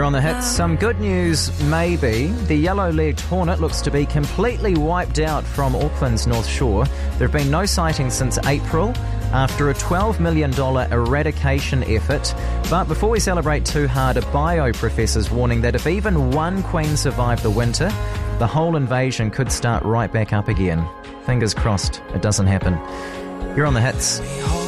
You're on the hits. Some good news, maybe. The yellow-legged hornet looks to be completely wiped out from Auckland's North Shore. There have been no sightings since April after a $12 million eradication effort. But before we celebrate too hard, a bio professor's warning that if even one queen survived the winter, the whole invasion could start right back up again. Fingers crossed it doesn't happen. You're on the hits.